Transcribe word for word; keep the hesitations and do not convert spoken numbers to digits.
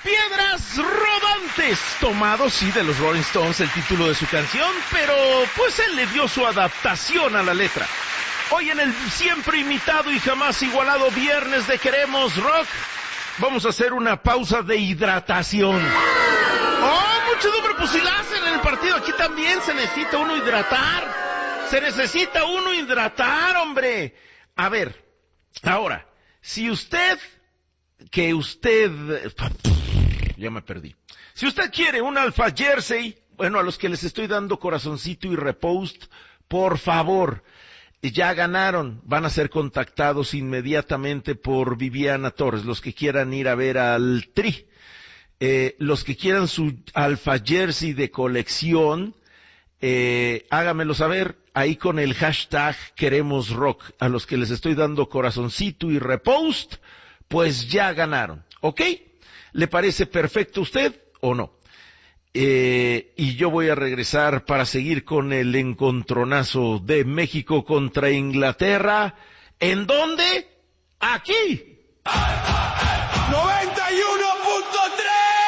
Piedras rodantes, tomado sí de los Rolling Stones el título de su canción, pero pues él le dio su adaptación a la letra. Hoy en el siempre imitado y jamás igualado viernes de Queremos Rock, vamos a hacer una pausa de hidratación. ¡Oh, mucho hombre! Pues si la hacen en el partido, aquí también se necesita uno hidratar. Se necesita uno hidratar, hombre. A ver, ahora, si usted, que usted... Ya me perdí. Si usted quiere un Alpha Jersey, bueno, a los que les estoy dando corazoncito y repost, por favor, ya ganaron, van a ser contactados inmediatamente por Viviana Torres, los que quieran ir a ver al Tri. Eh, los que quieran su Alpha Jersey de colección, eh, háganmelo saber, ahí con el hashtag Queremos Rock, a los que les estoy dando corazoncito y repost, pues ya ganaron, ¿ok? ¿Le parece perfecto a usted o no? Eh, y yo voy a regresar para seguir con el encontronazo de México contra Inglaterra. ¿En dónde? Aquí.